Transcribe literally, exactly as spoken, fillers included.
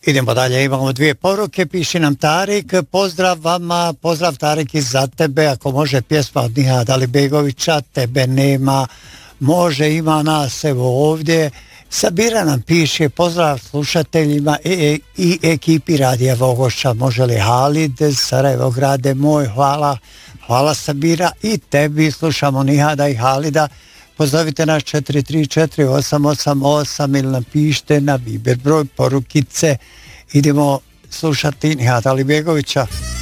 Idemo dalje, imamo dvije poruke, piši nam Tarik, pozdrav vama, pozdrav Tarik i za tebe, ako može pjesma od Nihada Alibegovića, tebe nema, može, ima nas, evo ovdje. Sabira nam piše, pozdrav slušateljima i, i ekipi Radija Vogošća, može li Halid, Sarajevo grade moj, hvala, hvala Sabira i tebi, slušamo Nihada i Halida. Pozovite nas četiri tri četiri osam osam osam ili napišite na Viber broj porukice. Idemo slušati Nihada Alibegovića.